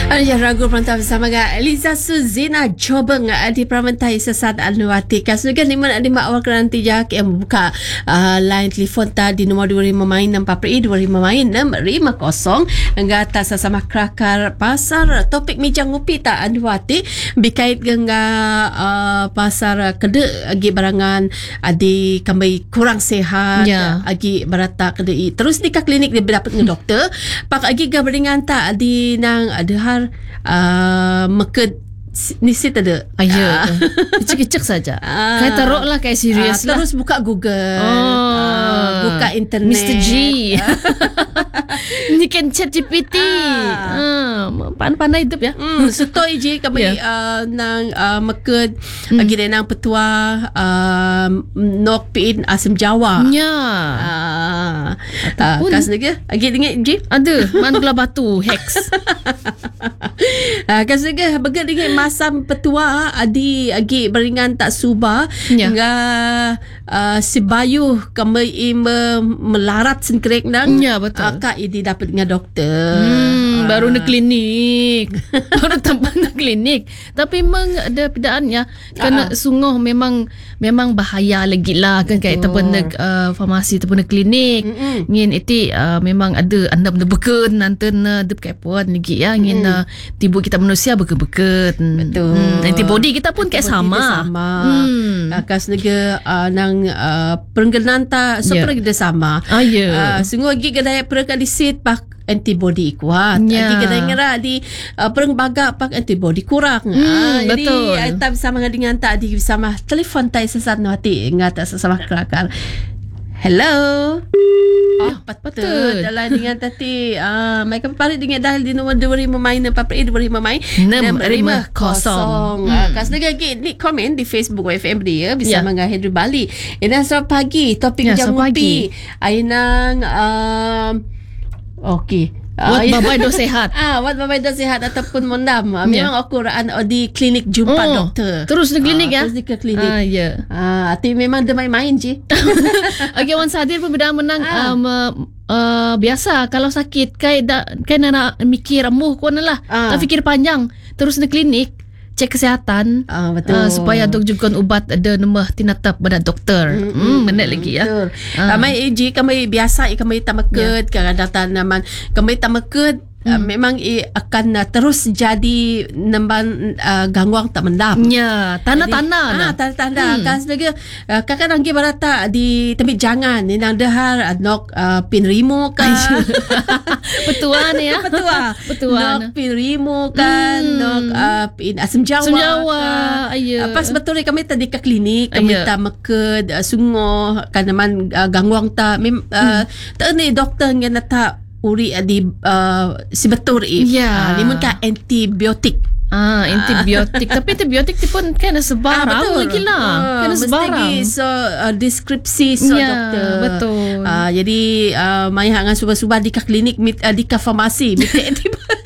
Ya, ragu perantau bersama dengan Eliza Suzina Jobeng di Peramentai Sesat Al-Nuwati. Kasugan liman adima awal keranti jak yang membuka line telefon di nombor 25 main 4 25 main 650 ngata sesama kerakar pasar topik mijang ngupi tak Al-Nuwati berkait dengan pasar kede agi barangan adi kembali kurang sehat agi berata kede terus di klinik dia dapat dengan doktor pak agi gabringan tak di nang adahar meked nisit ada kecek-kecek saja kayak taruh lah kayak serius lah terus buka Google buka internet Mr. G ni kan chat GPT pandai hidup ya setoi je kami nang meked lagi nang petua nok pin asam Jawa kas lagi dengar je ada mana batu hex kas lagi bagai dengan masam petua adi agi beringan tak suba hingga si bayu kami melarat sengkerek nang betul kak ini dapat dengan doktor baru nak klinik baru tempat nak klinik tapi memang ada pedaannya kerana sungguh memang bahaya lagi lah kan kayak tempat nak farmasi tempat nak klinik ngin itu memang ada anda benda beken nanti ada kepuan lagi ya ngin tibu kita manusia beken-beken betul antibody kita pun kayak sama kas nega nang perengganan tak seperti kita sama sungguh lagi kedai perenggan disit pak antibody kuat lagi kedai ngera di pereng baga pak antibody kurang betul jadi tak bersama dengan tak di bersama telefon tai sesat nuati ngata sesama kelakar hello betul dalam dengan tadi mereka paling dengan dahil di nombor 25 main 45 main 650 kas lagi ni komen di Facebook FM dia bisa dengan Henry Bali ini selamat pagi topik jam ngopi ainang okey Wat babai do sehat wat babai do sehat ataupun mondam memang aku raan di klinik jumpa doktor terus di klinik terus di ke klinik tapi memang dia main-main je okey Wan Sadir pun beda menang biasa kalau sakit kayak nak mikir amuh kau lah tak fikir panjang terus di klinik cek kesihatan betul supaya dok juga ubat ada nama tinatap pada doktor benar lagi ya kami kami biasa kami tamaked kadang-kadang naman kami tamaked memang akan terus jadi nemban gangguan tak mendam tanda-tanda kan sebagai kakak nanggi barata di tempat jangan ni nang dahar nok pinrimo kan petuan ya nok pinrimo kan nok pin asam Jawa pas betul kami tadi ke klinik kami tamaked sungguh kan naman gangguan tak tak ni doktor yang tak uri di si betul limun ka antibiotik antibiotik tapi antibiotik pun kan sebarang lagi lah kan sebarang so deskripsi doktor betul jadi mai hangan subah-subah di klinik di farmasi minta antibiotik